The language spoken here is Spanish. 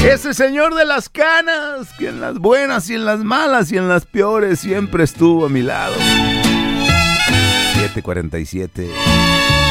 Ese señor de las canas, que en las buenas y en las malas y en las peores siempre estuvo a mi lado. 7:47.